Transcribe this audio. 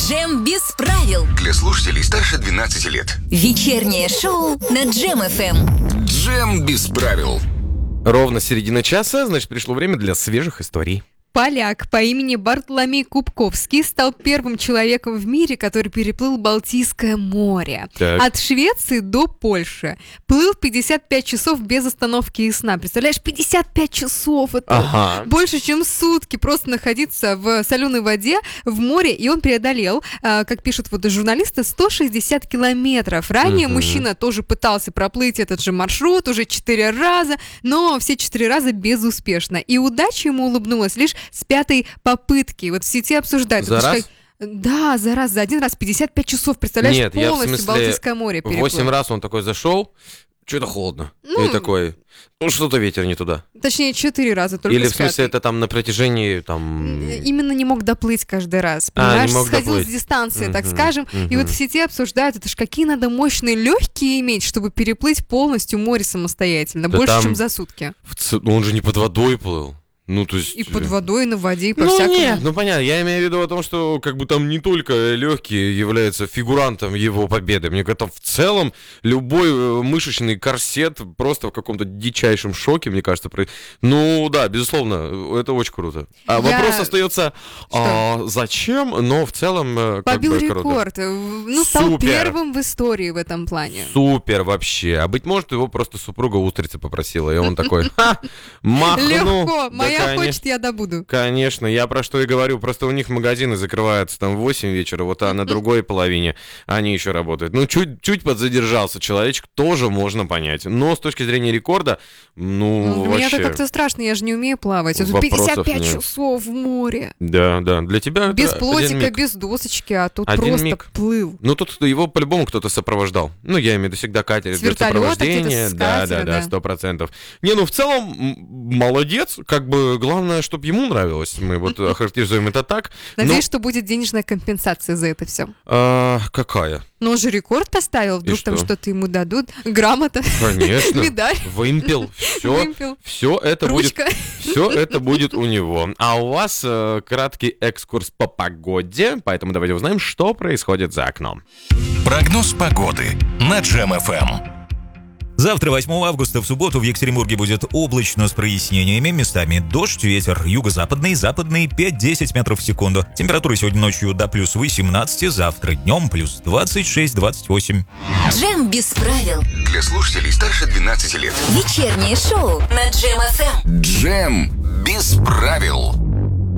Джем без правил. Для слушателей старше 12 лет. Вечернее шоу на Джем ФМ. Джем без правил. Ровно середина часа, значит, пришло время для свежих историй. Поляк по имени Бартоломей Кубковский стал первым человеком в мире, который переплыл Балтийское море. Так. От Швеции до Польши. Плыл 55 часов без остановки и сна. Представляешь, 55 часов! Это больше, чем сутки просто находиться в соленой воде, в море. И он преодолел, как пишут журналисты, 160 километров. Ранее мужчина тоже пытался проплыть этот же маршрут уже 4 раза, но все 4 раза безуспешно. И удача ему улыбнулась лишь с 5-й попытки. В сети обсуждают. За раз? Да, за один раз 55 часов, представляешь, Нет, полностью Балтийское море переплыл. 8 раз он такой зашел, что-то холодно. И такой, что-то ветер не туда. Точнее, 4 раза только. Или в смысле это там на протяжении там... Именно не мог доплыть каждый раз. Понимаешь, не мог сходил доплыть. с дистанции, так скажем. И в сети обсуждают, это ж какие надо мощные легкие иметь, чтобы переплыть полностью море самостоятельно. Да больше, там чем за сутки. Он же не под водой плыл. То есть... И под водой, и на воде, и по-всякому. Нет, понятно, я имею в виду о том, что там не только легкие являются фигурантом его победы. Мне кажется, в целом любой мышечный корсет просто в каком-то дичайшем шоке, мне кажется. Да, безусловно, это очень круто. Вопрос остается, зачем, но в целом побил рекорд. Стал первым в истории в этом плане. Супер вообще. А быть может, его просто супруга устрицы попросила, и он такой, махну. Легко, моя хочет, я добуду. Конечно, я про что и говорю. Просто у них магазины закрываются в 8 вечера, а на другой половине они еще работают. Чуть подзадержался человечек, тоже можно понять. Но с точки зрения рекорда, Для вообще... меня это как-то страшно, я же не умею плавать. Это 55 часов в море. Да, для тебя без это плотика, без досочки, а тут один просто миг. плыл. Тут его по-любому кто-то сопровождал. Я имею в виду всегда катер для сопровождения. Да, 100%. В целом, молодец, главное, чтобы ему нравилось. Мы охарактеризуем это так. Надеюсь, что будет денежная компенсация за это все. Какая? Он же рекорд оставил, вдруг там что-то ему дадут. Грамота. Конечно. Медаль. Вымпел. Все это будет у него. А у вас краткий экскурс по погоде, поэтому давайте узнаем, что происходит за окном. Прогноз погоды на Джем ФМ. Завтра, 8 августа, в субботу в Екатеринбурге будет облачно с прояснениями. Местами дождь, ветер юго-западный, западный 5-10 метров в секунду. Температура сегодня ночью до плюс 18, завтра днем плюс 26-28. Джем без правил. Для слушателей старше 12 лет. Вечернее шоу на Джем ФМ. Джем без правил.